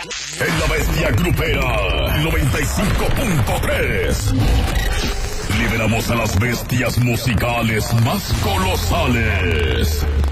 En la Bestia Grupera 95.3. Liberamos a las bestias musicales más colosales.